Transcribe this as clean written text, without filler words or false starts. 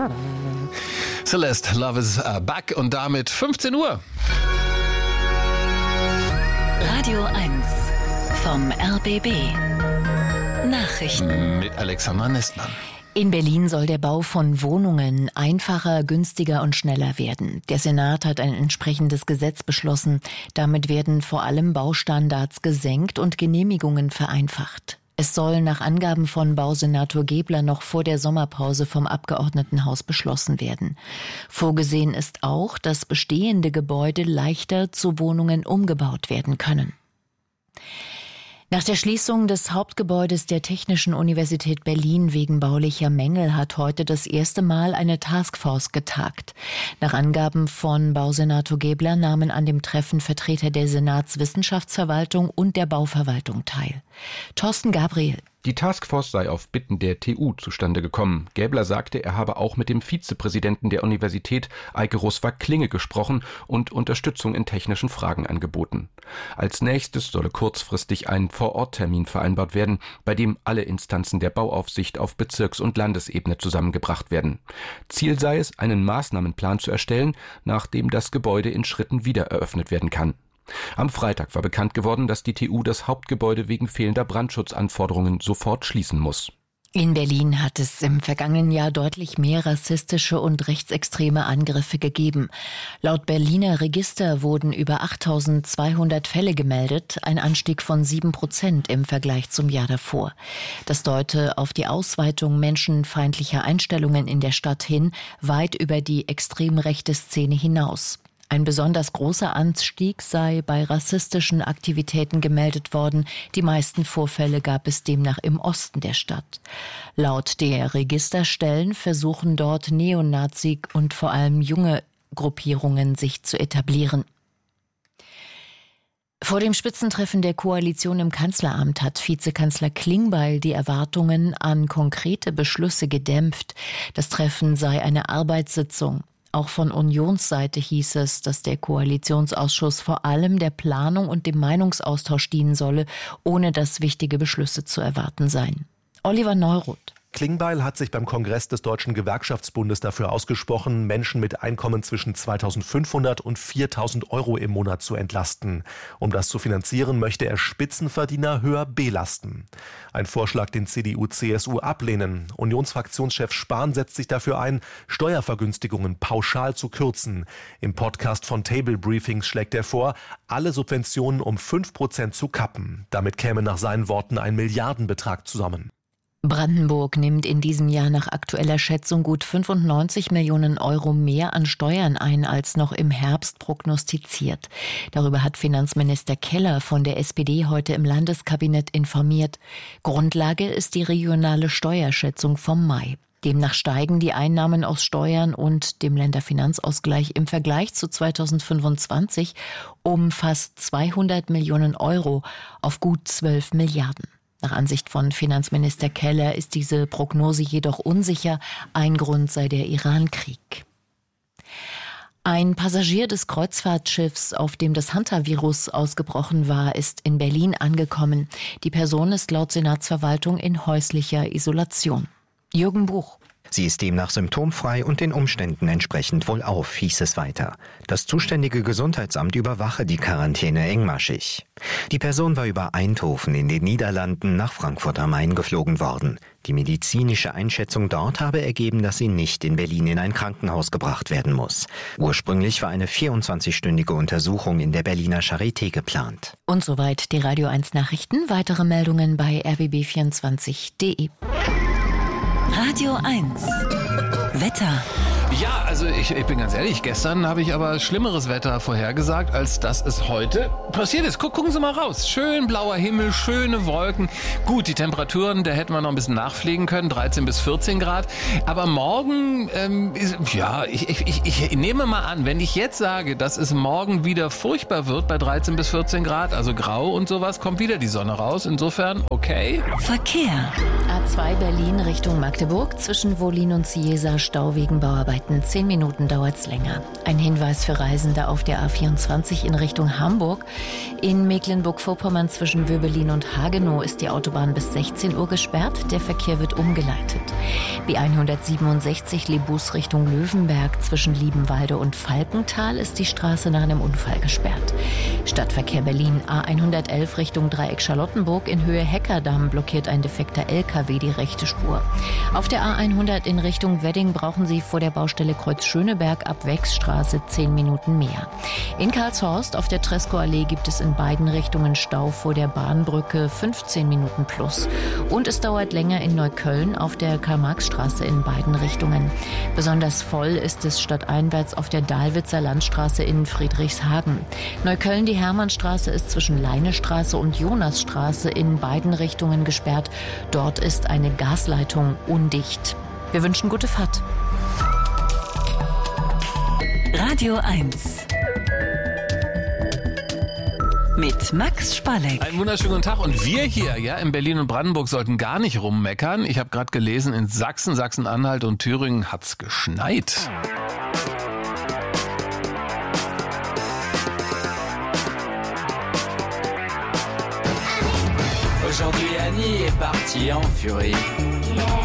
Celeste, Love is Back und damit 15 Uhr. Radio 1 vom RBB. Nachrichten mit Alexandra Nestmann. In Berlin soll der Bau von Wohnungen einfacher, günstiger und schneller werden. Der Senat hat ein entsprechendes Gesetz beschlossen. Damit werden vor allem Baustandards gesenkt und Genehmigungen vereinfacht. Es soll nach Angaben von Bausenator Gebler noch vor der Sommerpause vom Abgeordnetenhaus beschlossen werden. Vorgesehen ist auch, dass bestehende Gebäude leichter zu Wohnungen umgebaut werden können. Nach der Schließung des Hauptgebäudes der Technischen Universität Berlin wegen baulicher Mängel hat heute das erste Mal eine Taskforce getagt. Nach Angaben von Bausenator Gebler nahmen an dem Treffen Vertreter der Senatswissenschaftsverwaltung und der Bauverwaltung teil. Thorsten Gabriel. Die Taskforce sei auf Bitten der TU zustande gekommen. Gäbler sagte, er habe auch mit dem Vizepräsidenten der Universität, Eike Roswag-Klinge, gesprochen und Unterstützung in technischen Fragen angeboten. Als nächstes solle kurzfristig ein Vor-Ort-Termin vereinbart werden, bei dem alle Instanzen der Bauaufsicht auf Bezirks- und Landesebene zusammengebracht werden. Ziel sei es, einen Maßnahmenplan zu erstellen, nachdem das Gebäude in Schritten wieder eröffnet werden kann. Am Freitag war bekannt geworden, dass die TU das Hauptgebäude wegen fehlender Brandschutzanforderungen sofort schließen muss. In Berlin hat es im vergangenen Jahr deutlich mehr rassistische und rechtsextreme Angriffe gegeben. Laut Berliner Register wurden über 8.200 Fälle gemeldet, ein Anstieg von 7% im Vergleich zum Jahr davor. Das deute auf die Ausweitung menschenfeindlicher Einstellungen in der Stadt hin, weit über die extrem rechte Szene hinaus. Ein besonders großer Anstieg sei bei rassistischen Aktivitäten gemeldet worden. Die meisten Vorfälle gab es demnach im Osten der Stadt. Laut der Registerstellen versuchen dort Neonazi und vor allem junge Gruppierungen sich zu etablieren. Vor dem Spitzentreffen der Koalition im Kanzleramt hat Vizekanzler Klingbeil die Erwartungen an konkrete Beschlüsse gedämpft. Das Treffen sei eine Arbeitssitzung. Auch von Unionsseite hieß es, dass der Koalitionsausschuss vor allem der Planung und dem Meinungsaustausch dienen solle, ohne dass wichtige Beschlüsse zu erwarten seien. Oliver Neuroth. Klingbeil hat sich beim Kongress des Deutschen Gewerkschaftsbundes dafür ausgesprochen, Menschen mit Einkommen zwischen 2.500 und 4.000 Euro im Monat zu entlasten. Um das zu finanzieren, möchte er Spitzenverdiener höher belasten. Ein Vorschlag, den CDU, CSU ablehnen. Unionsfraktionschef Spahn setzt sich dafür ein, Steuervergünstigungen pauschal zu kürzen. Im Podcast von Table Briefings schlägt er vor, alle Subventionen um 5% zu kappen. Damit käme nach seinen Worten ein Milliardenbetrag zusammen. Brandenburg nimmt in diesem Jahr nach aktueller Schätzung gut 95 Millionen Euro mehr an Steuern ein, als noch im Herbst prognostiziert. Darüber hat Finanzminister Keller von der SPD heute im Landeskabinett informiert. Grundlage ist die regionale Steuerschätzung vom Mai. Demnach steigen die Einnahmen aus Steuern und dem Länderfinanzausgleich im Vergleich zu 2025 um fast 200 Millionen Euro auf gut 12 Milliarden. Nach Ansicht von Finanzminister Keller ist diese Prognose jedoch unsicher. Ein Grund sei der Iran-Krieg. Ein Passagier des Kreuzfahrtschiffs, auf dem das Hantavirus ausgebrochen war, ist in Berlin angekommen. Die Person ist laut Senatsverwaltung in häuslicher Isolation. Jürgen Buch. Sie ist demnach symptomfrei und den Umständen entsprechend wohlauf, hieß es weiter. Das zuständige Gesundheitsamt überwache die Quarantäne engmaschig. Die Person war über Eindhoven in den Niederlanden nach Frankfurt am Main geflogen worden. Die medizinische Einschätzung dort habe ergeben, dass sie nicht in Berlin in ein Krankenhaus gebracht werden muss. Ursprünglich war eine 24-stündige Untersuchung in der Berliner Charité geplant. Und soweit die Radio 1 Nachrichten. Weitere Meldungen bei rbb24.de. Radio 1 Wetter. Ja, also ich bin ganz ehrlich, gestern habe ich aber schlimmeres Wetter vorhergesagt, als dass es heute passiert ist. Gucken Sie mal raus. Schön blauer Himmel, schöne Wolken. Gut, die Temperaturen, da hätten wir noch ein bisschen nachpflegen können, 13 bis 14 Grad. Aber morgen, ich nehme mal an, wenn ich jetzt sage, dass es morgen wieder furchtbar wird bei 13 bis 14 Grad, also grau und sowas, kommt wieder die Sonne raus. Insofern, okay. Verkehr. A2 Berlin Richtung Magdeburg zwischen Wollin und Ciesa Stau wegen Bauarbeiten. umleiten. 10 Minuten dauert's länger. Ein Hinweis für Reisende auf der A24 in Richtung Hamburg. In Mecklenburg-Vorpommern zwischen Wöbelin und Hagenow ist die Autobahn bis 16 Uhr gesperrt. Der Verkehr wird umgeleitet. B167 Lebus Richtung Löwenberg zwischen Liebenwalde und Falkenthal ist die Straße nach einem Unfall gesperrt. Stadtverkehr Berlin A111 Richtung Dreieck Charlottenburg in Höhe Heckerdamm blockiert ein defekter LKW die rechte Spur. Auf der A100 in Richtung Wedding brauchen Sie vor der Baustelle Kreuz Schöneberg ab Wechsstraße 10 Minuten mehr. In Karlshorst auf der Treskow-Allee gibt es in beiden Richtungen Stau vor der Bahnbrücke 15 Minuten plus. Und es dauert länger in Neukölln auf der Karl-Marx-Straße in beiden Richtungen. Besonders voll ist es stadteinwärts auf der Dahlwitzer Landstraße in Friedrichshagen. Neukölln, die Hermannstraße ist zwischen Leinestraße und Jonasstraße in beiden Richtungen gesperrt. Dort ist eine Gasleitung undicht. Wir wünschen gute Fahrt. Radio 1 mit Max Spalleck. Einen wunderschönen guten Tag. Und wir hier in Berlin und Brandenburg sollten gar nicht rummeckern. Ich habe gerade gelesen, in Sachsen, Sachsen-Anhalt und Thüringen hat's geschneit. Aujourd'hui Annie est partie en furie.